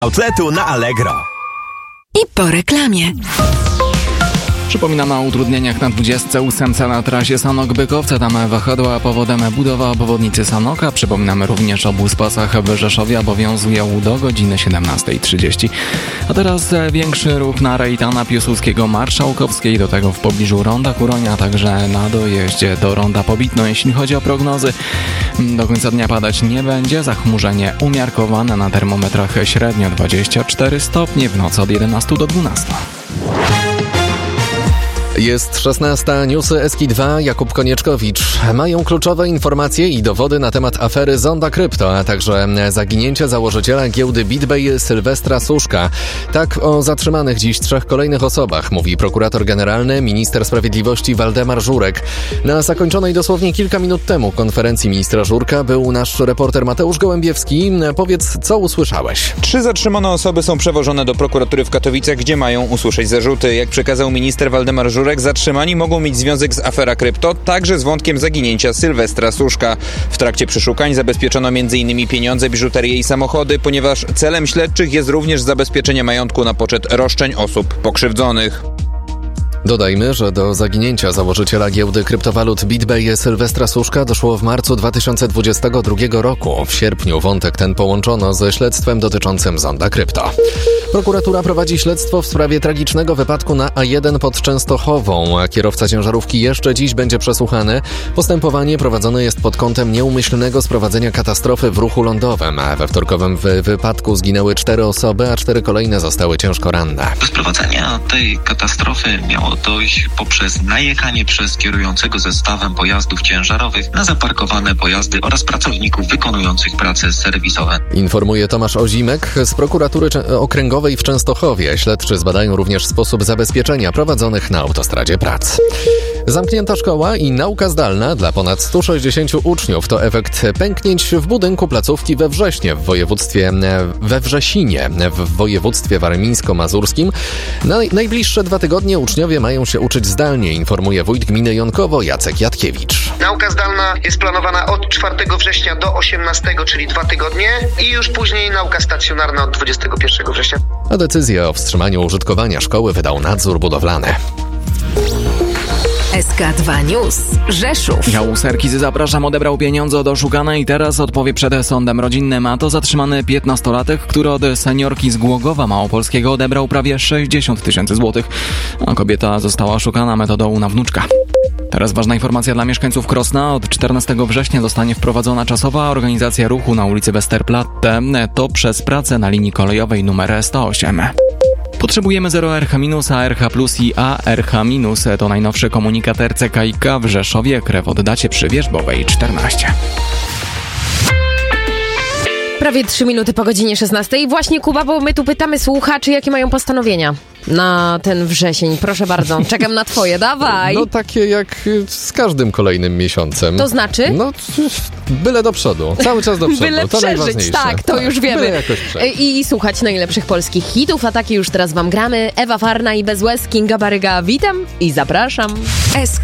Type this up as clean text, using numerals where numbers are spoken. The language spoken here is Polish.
Outletu na Allegro. I po reklamie. Przypominam o utrudnieniach na 28 na trasie Sanok-Bykowce. Tam wahadła powodem budowa obwodnicy Sanoka. Przypominamy również o buspasach w Rzeszowie. Obowiązują do godziny 17:30. A teraz większy ruch na Rejtana Piłsudskiego Marszałkowskiej. Do tego w pobliżu Ronda Kuronia, także na dojeździe do Ronda Pobitno. Jeśli chodzi o prognozy, do końca dnia padać nie będzie. Zachmurzenie umiarkowane, na termometrach średnio 24 stopnie, w nocy od 11 do 12. Jest 16. Newsy SK2. Jakub Konieczkowicz. Mają kluczowe informacje i dowody na temat afery Zonda Krypto, a także zaginięcia założyciela giełdy BitBay Sylwestra Suszka. Tak o zatrzymanych dziś 3 kolejnych osobach mówi prokurator generalny, minister sprawiedliwości Waldemar Żurek. Na zakończonej dosłownie kilka minut temu konferencji ministra Żurka był nasz reporter Mateusz Gołębiewski. Powiedz, co usłyszałeś? 3 zatrzymane osoby są przewożone do prokuratury w Katowicach, gdzie mają usłyszeć zarzuty. Jak przekazał minister Waldemar Żurek, zatrzymani mogą mieć związek z aferą krypto, także z wątkiem zaginięcia Sylwestra Suszka. W trakcie przeszukań zabezpieczono m.in. pieniądze, biżuterię i samochody, ponieważ celem śledczych jest również zabezpieczenie majątku na poczet roszczeń osób pokrzywdzonych. Dodajmy, że do zaginięcia założyciela giełdy kryptowalut BitBay Sylwestra Suszka doszło w marcu 2022 roku. W sierpniu wątek ten połączono ze śledztwem dotyczącym Zonda Krypto. Prokuratura prowadzi śledztwo w sprawie tragicznego wypadku na A1 pod Częstochową. Kierowca ciężarówki jeszcze dziś będzie przesłuchany. Postępowanie prowadzone jest pod kątem nieumyślnego sprowadzenia katastrofy w ruchu lądowym. We wtorkowym wypadku zginęły 4 osoby, a 4 kolejne zostały ciężko ranne. Do sprowadzenia tej katastrofy miało dojść poprzez najechanie przez kierującego zestawem pojazdów ciężarowych na zaparkowane pojazdy oraz pracowników wykonujących prace serwisowe. Informuje Tomasz Ozimek z prokuratury okręgowej w Częstochowie. Śledczy zbadają również sposób zabezpieczenia prowadzonych na autostradzie prac. Zamknięta szkoła i nauka zdalna dla ponad 160 uczniów to efekt pęknięć w budynku placówki we Wrześnie we Wrzesinie w województwie warmińsko-mazurskim. Na najbliższe 2 tygodnie uczniowie mają się uczyć zdalnie, informuje wójt gminy Jonkowo Jacek Jatkiewicz. Nauka zdalna jest planowana od 4 września do 18, czyli 2 tygodnie i już później nauka stacjonarna od 21 września. A decyzję o wstrzymaniu użytkowania szkoły wydał nadzór budowlany. SK2 News. Rzeszów. Dział Serkizy, zapraszam, odebrał pieniądze od oszukanej i teraz odpowie przed sądem rodzinnym. A to zatrzymany 15-latek, który od seniorki z Głogowa Małopolskiego odebrał prawie 60 000 złotych. A kobieta została oszukana metodą na wnuczka. Teraz ważna informacja dla mieszkańców Krosna. Od 14 września zostanie wprowadzona czasowa organizacja ruchu na ulicy Westerplatte. To przez pracę na linii kolejowej numer 108. Potrzebujemy 0 RH-, ARH+ i ARH-. To najnowszy komunikat RCKiK w Rzeszowie. Krew oddacie przy Wierzbowej 14. Prawie 3 minuty po godzinie 16. I właśnie, Kuba, bo my tu pytamy słuchaczy, jakie mają postanowienia na ten wrzesień. Proszę bardzo, czekam na twoje, dawaj. No takie jak z każdym kolejnym miesiącem. To znaczy? No byle do przodu, cały czas do przodu. Byle to przeżyć, tak, to już wiemy. Byle jakoś przeżyć. I słuchać najlepszych polskich hitów, a takie już teraz wam gramy. Ewa Farna i Bez łez, Kinga Baryga. Witam i zapraszam.